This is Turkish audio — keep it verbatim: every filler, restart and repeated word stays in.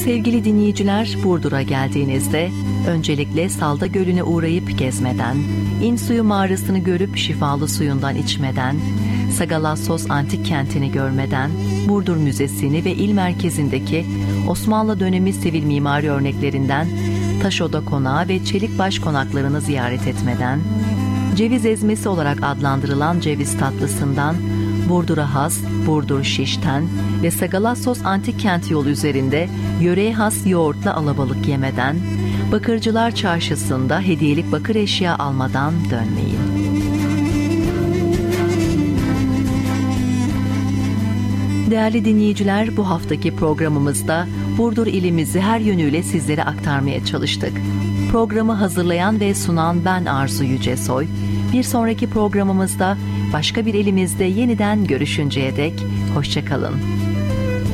Sevgili dinleyiciler, Burdur'a geldiğinizde öncelikle Salda Gölü'ne uğrayıp gezmeden, İnsuyu mağarasını görüp şifalı suyundan içmeden, Sagalassos Antik Kenti'ni görmeden, Burdur Müzesi'ni ve il merkezindeki Osmanlı dönemi sivil mimari örneklerinden Taşoda Konağı ve Çelikbaş konaklarını ziyaret etmeden, ceviz ezmesi olarak adlandırılan ceviz tatlısından Burdur'a has Burdur Şiş'ten ve Sagalassos Antik Kenti yolu üzerinde yöreye has yoğurtla alabalık yemeden, Bakırcılar Çarşısı'nda hediyelik bakır eşya almadan dönmeyin. Değerli dinleyiciler, bu haftaki programımızda Burdur ilimizi her yönüyle sizlere aktarmaya çalıştık. Programı hazırlayan ve sunan ben Arzu Yücesoy. Bir sonraki programımızda başka bir ilimizde yeniden görüşünceye dek hoşça kalın.